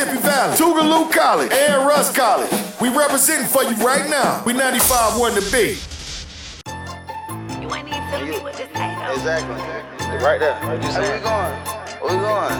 Mississippi Valley, Tougaloo College, and Russ College. We representing for you right now. We 95.1 The Beat. You ain't even telling me what this ain't. Exactly. Right there. Where we going? Where we going?